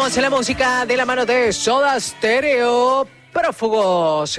Seguimos en la música de la mano de Soda Stereo. Prófugos,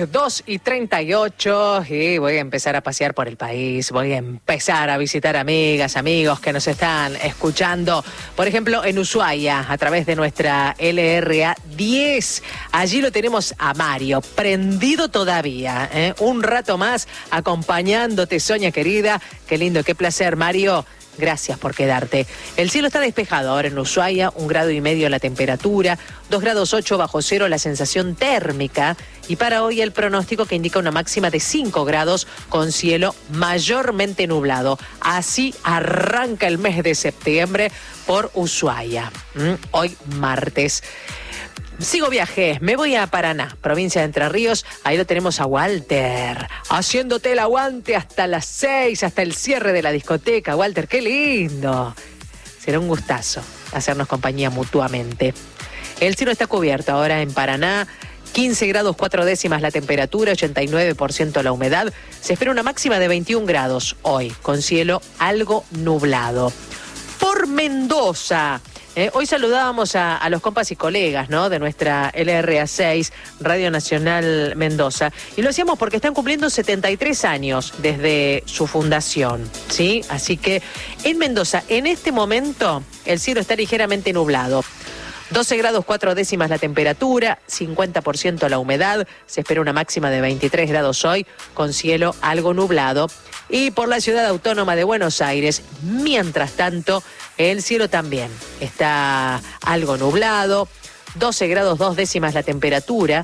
2:38, y voy a empezar a pasear por el país, voy a empezar a visitar amigas, amigos que nos están escuchando, por ejemplo, en Ushuaia, a través de nuestra LRA 10. Allí lo tenemos a Mario, prendido todavía, un rato más acompañándote, Sonia querida. Qué lindo, qué placer, Mario. Gracias por quedarte. El cielo está despejado ahora en Ushuaia, 1,5 grados la temperatura, 2,8 grados bajo cero la sensación térmica, y para hoy el pronóstico que indica una máxima de 5 grados con cielo mayormente nublado. Así arranca el mes de septiembre por Ushuaia. Hoy martes. Sigo viaje, me voy a Paraná, provincia de Entre Ríos. Ahí lo tenemos a Walter, haciéndote el aguante hasta las 6, hasta el cierre de la discoteca. Walter, qué lindo. Será un gustazo hacernos compañía mutuamente. El cielo está cubierto ahora en Paraná, 15 grados 4 décimas la temperatura, 89% la humedad. Se espera una máxima de 21 grados hoy, con cielo algo nublado. Por Mendoza. Hoy saludábamos a los compas y colegas, ¿no?, de nuestra LRA 6, Radio Nacional Mendoza, y lo hacíamos porque están cumpliendo 73 años desde su fundación, ¿sí? Así que en Mendoza, en este momento, el cielo está ligeramente nublado. 12 grados 4 décimas la temperatura, 50% la humedad, se espera una máxima de 23 grados hoy, con cielo algo nublado. Y por la ciudad autónoma de Buenos Aires, mientras tanto, el cielo también está algo nublado, 12 grados 2 décimas la temperatura,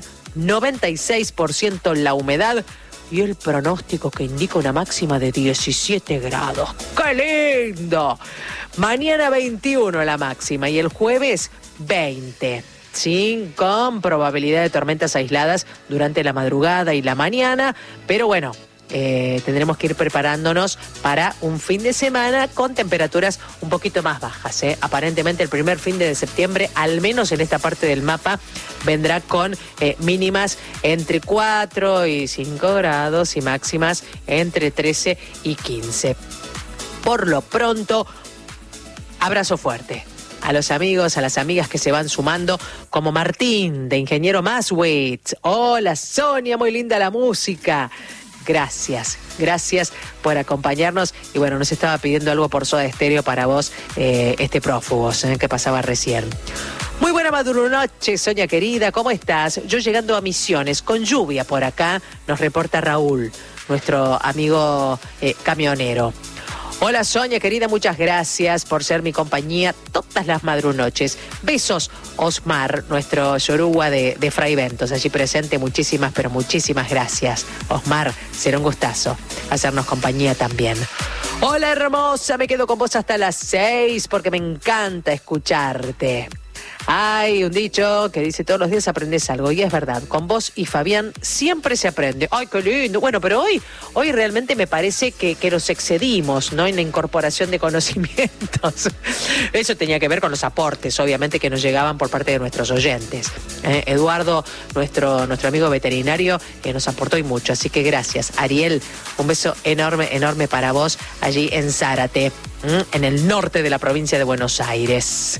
96% la humedad y el pronóstico que indica una máxima de 17 grados. ¡Qué lindo! Mañana 21 la máxima y el jueves 20. Sí, con probabilidad de tormentas aisladas durante la madrugada y la mañana, pero bueno, tendremos que ir preparándonos para un fin de semana con temperaturas un poquito más bajas. Aparentemente el primer fin de septiembre, al menos en esta parte del mapa, vendrá con mínimas entre 4 y 5 grados y máximas entre 13 y 15. Por lo pronto, abrazo fuerte a los amigos, a las amigas que se van sumando, como Martín, de Ingeniero Maswitz. Hola, Sonia, muy linda la música. Gracias por acompañarnos. Y bueno, nos estaba pidiendo algo por Soda Stereo para vos, este Prófugos, que pasaba recién. Muy buena madrunoche, Sonia querida, ¿cómo estás? Yo llegando a Misiones, con lluvia por acá, nos reporta Raúl, nuestro amigo camionero. Hola Sonia querida, muchas gracias por ser mi compañía todas las madrunoches. Besos, Osmar, nuestro yoruba de Fray Ventos, allí presente. Muchísimas, pero muchísimas gracias. Osmar, será un gustazo hacernos compañía también. Hola hermosa, me quedo con vos hasta las 6 porque me encanta escucharte. Hay un dicho que dice: todos los días aprendes algo, y es verdad, con vos y Fabián siempre se aprende. ¡Ay, qué lindo! Bueno, pero hoy realmente me parece que nos excedimos, ¿no?, en la incorporación de conocimientos. Eso tenía que ver con los aportes, obviamente, que nos llegaban por parte de nuestros oyentes. Eduardo, nuestro amigo veterinario, nos aportó y mucho, así que gracias. Ariel, un beso enorme para vos allí en Zárate, en el norte de la provincia de Buenos Aires.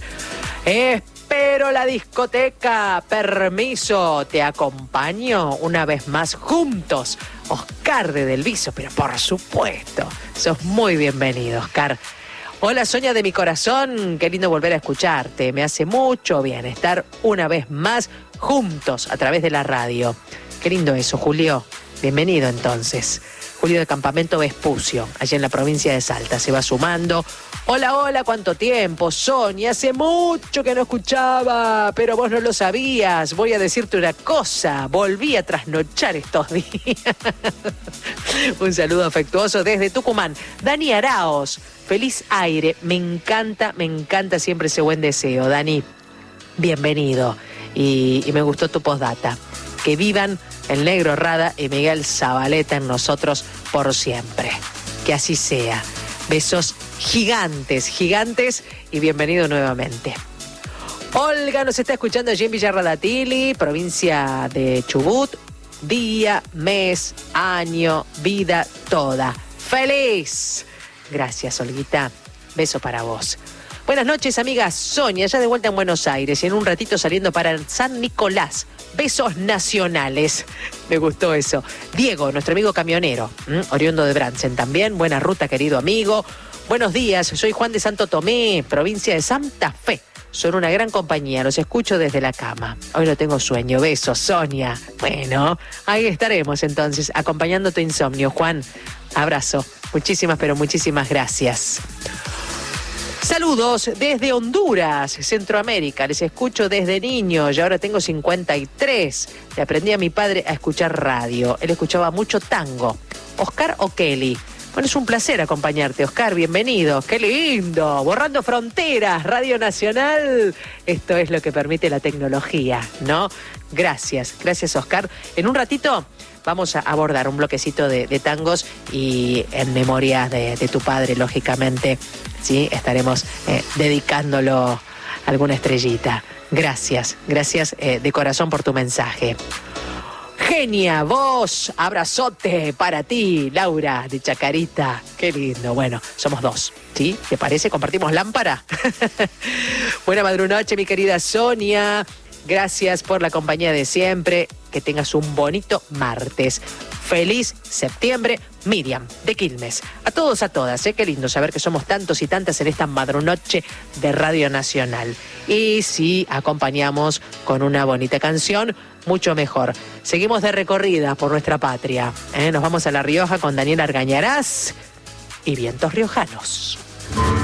Pero la discoteca, permiso, te acompaño una vez más juntos. Oscar de Del Viso, pero por supuesto, sos muy bienvenido, Oscar. Hola Sonia de mi corazón, qué lindo volver a escucharte. Me hace mucho bien estar una vez más juntos a través de la radio. Qué lindo eso, Julio. Bienvenido entonces. Julio de Campamento Vespucio, allá en la provincia de Salta, se va sumando. Hola, ¿cuánto tiempo? Sonia, hace mucho que no escuchaba, pero vos no lo sabías. Voy a decirte una cosa, volví a trasnochar estos días. Un saludo afectuoso desde Tucumán. Dani Araos, feliz aire, me encanta siempre ese buen deseo. Dani, bienvenido. Y me gustó tu postdata. Que vivan el Negro Rada y Miguel Zabaleta en nosotros por siempre. Que así sea. Besos gigantes y bienvenido nuevamente. Olga nos está escuchando allí en Villarradatili, provincia de Chubut. Día, mes, año, vida toda. ¡Feliz! Gracias, Olguita. Beso para vos. Buenas noches, amiga Sonia, ya de vuelta en Buenos Aires y en un ratito saliendo para San Nicolás. Besos nacionales. Me gustó eso. Diego, nuestro amigo camionero, oriundo de Bransen también. Buena ruta, querido amigo. Buenos días, soy Juan de Santo Tomé, provincia de Santa Fe. Son una gran compañía, los escucho desde la cama. Hoy no tengo sueño. Besos, Sonia. Bueno, ahí estaremos entonces, acompañando tu insomnio, Juan. Abrazo. Muchísimas, pero muchísimas gracias. Saludos desde Honduras, Centroamérica. Les escucho desde niño. Yo ahora tengo 53. Le aprendí a mi padre a escuchar radio. Él escuchaba mucho tango. ¿Oscar o Kelly? Bueno, es un placer acompañarte, Oscar. Bienvenido. ¡Qué lindo! Borrando fronteras, Radio Nacional. Esto es lo que permite la tecnología, ¿no? Gracias, Oscar. En un ratito vamos a abordar un bloquecito de tangos y en memoria de tu padre, lógicamente, sí, estaremos dedicándolo a alguna estrellita. Gracias de corazón por tu mensaje. Genia, vos, abrazote para ti, Laura de Chacarita. Qué lindo. Bueno, somos dos, ¿sí? ¿Te parece? ¿Compartimos lámpara? Buena madrunoche, mi querida Sonia. Gracias por la compañía de siempre. Que tengas un bonito martes. Feliz septiembre, Miriam, de Quilmes. A todos, a todas, qué lindo saber que somos tantos y tantas en esta madrunoche de Radio Nacional. Y si acompañamos con una bonita canción, mucho mejor. Seguimos de recorrida por nuestra patria. Nos vamos a La Rioja con Daniel Argañarás y Vientos Riojanos.